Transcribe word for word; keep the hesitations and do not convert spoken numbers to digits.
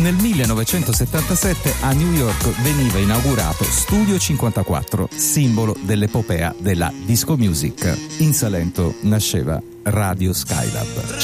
Nel millenovecentosettantasette a New York veniva inaugurato Studio cinquantaquattro, simbolo dell'epopea della disco music. In Salento nasceva Radio Skylab.